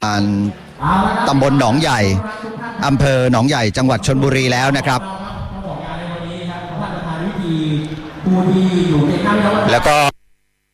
ตำบลหนองใหญ่อำเภอหนองใหญ่จังหวัดชลบุรีแล้วนะครับแล้วก็